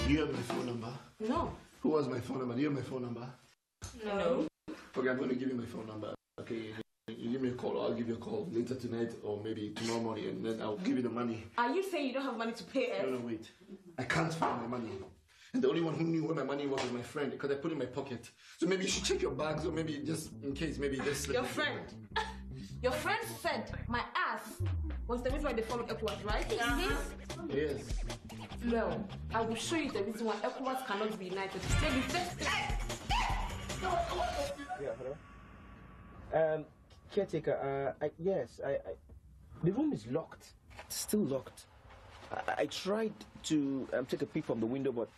Do you have my phone number? No. Who has my phone number? Do you have my phone number? No. Okay, I'm going to give you my phone number. Okay, you give me a call, or I'll give you a call later tonight, or maybe tomorrow morning, and then I'll give you the money. Are you saying you don't have money to pay us? No, wait. I can't find my money. And the only one who knew where my money was my friend, because I put it in my pocket. So maybe you should check your bags, or maybe just in case, maybe just slip. Your friend. Your friend said my ass was the reason why they followed ECOWAS, right? Yes. Well, I will show you the reason why ECOWAS cannot be united. Yeah, hello? Caretaker, yes, the room is locked. It's still locked. I tried to take a peek from the window, but...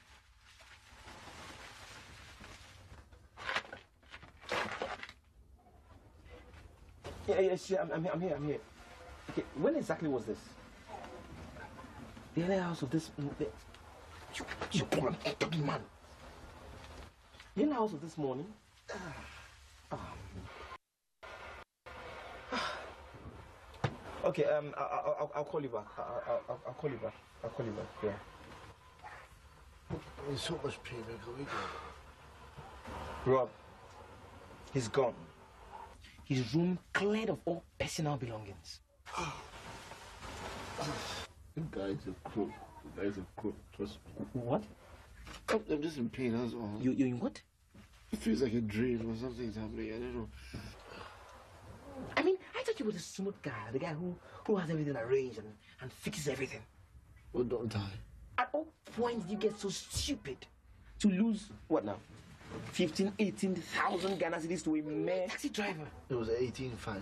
Yes, yeah, I'm here. Okay, when exactly was this? The earlier house of this... You poor talking man. The earlier house of this morning? Okay, I'll call you back. I'll call you back. I'll call you back, yeah. There's so much pain, can we go? Rob, he's gone. His room cleared of all personal belongings. The guy's a crook. The guy's a crook, trust me. What? I'm just in pain, that's all. You're in what? It feels like a dream or something's happening, I don't know. I mean, I thought you were the smooth guy, the guy who has everything arranged and fixes everything. Well, don't I? At what point did you get so stupid to lose, what now, 15, 18,000 Ghana cedis to a mere taxi driver? It was 18.5.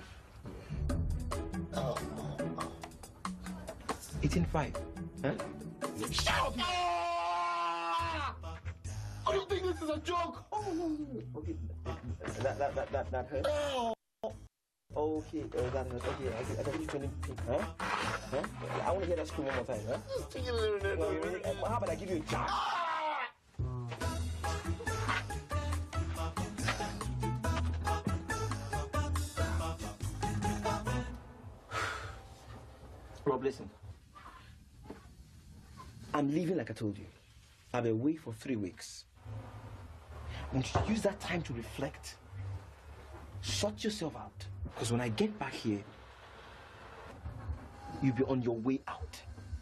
18.5? Huh? Shut up! I don't think this is a joke! Oh, no. Okay, that hurt? Oh. Okay, that hurt. Okay, I got you 20. Huh? Huh? I want to hear that scream one more time, huh? No, how about I give you a chance? Rob, listen. I'm leaving like I told you. I'll be away for 3 weeks. I want you to use that time to reflect. Sort yourself out. Because when I get back here, you'll be on your way out.